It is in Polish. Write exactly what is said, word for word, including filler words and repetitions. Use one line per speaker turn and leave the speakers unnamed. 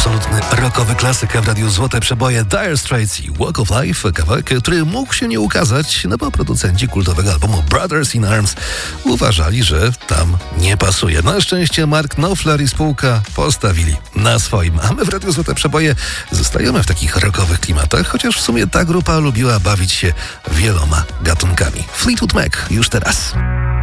Absolutny rockowy klasyk w radiu Złote Przeboje Dire Straits i Walk of Life. Kawałek, który mógł się nie ukazać, no bo producenci kultowego albumu Brothers in Arms uważali, że tam nie pasuje. Na szczęście Mark Knopfler i spółka postawili na swoim. A my w radiu Złote Przeboje zostajemy w takich rockowych klimatach, chociaż w sumie ta grupa lubiła bawić się wieloma gatunkami. Fleetwood Mac już teraz.